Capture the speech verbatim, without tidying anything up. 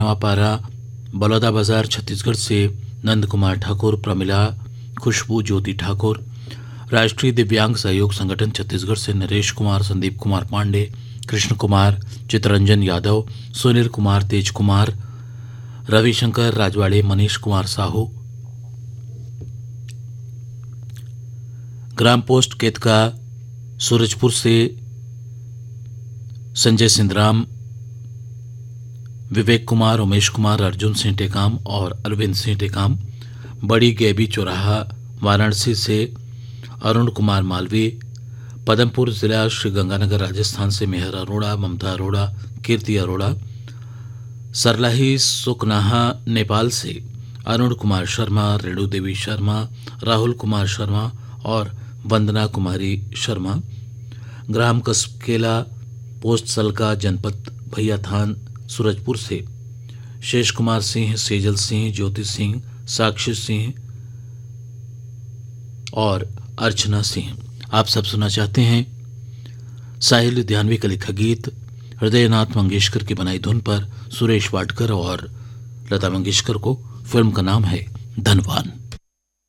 नवापारा बलौदाबाजार छत्तीसगढ़ से नंद कुमार ठाकुर, प्रमिला, खुशबू ज्योति ठाकुर। राष्ट्रीय दिव्यांग सहयोग संगठन छत्तीसगढ़ से नरेश कुमार, संदीप कुमार पांडे, कृष्ण कुमार, चितरंजन यादव, सुनील कुमार, तेज कुमार, रविशंकर राजवाड़े, मनीष कुमार साहू। ग्राम पोस्ट केतका सूरजपुर से संजय सिंधराम, विवेक कुमार, उमेश कुमार, अर्जुन सिंह टेकाम और अरविंद सिंह टेकाम। बड़ी गैबी चौराहा वाराणसी से अरुण कुमार मालवीय। पदमपुर जिला श्री गंगानगर राजस्थान से मेहर अरोड़ा, ममता अरोड़ा, कीर्ति अरोड़ा। सरलाही सुकनाहा नेपाल से अरुण कुमार शर्मा, रेणु देवी शर्मा, राहुल कुमार शर्मा और वंदना कुमारी शर्मा। ग्राम कसकेला पोस्ट सलका जनपद भैयाथान सूरजपुर से शेष कुमार सिंह, सेजल सिंह, ज्योति सिंह, साक्षी सिंह और अर्चना सिंह। आप सब सुनना चाहते हैं साहिल लुधियानवी का लिखा गीत हृदयनाथ मंगेशकर की बनाई धुन पर सुरेश वाडकर और लता मंगेशकर को। फिल्म का नाम है धनवान।